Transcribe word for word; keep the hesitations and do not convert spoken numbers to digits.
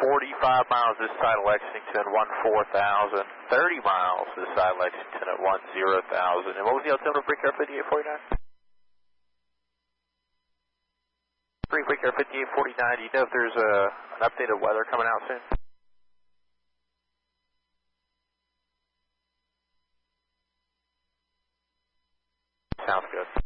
forty-five miles this side of Lexington, one four thousand. thirty miles this side of Lexington at one zero thousand. And what was the altimeter for Quick Air fifty-eight forty-nine? Free Quick Air fifty-eight forty-nine, do you know if there's a, an updated weather coming out soon? Sounds good.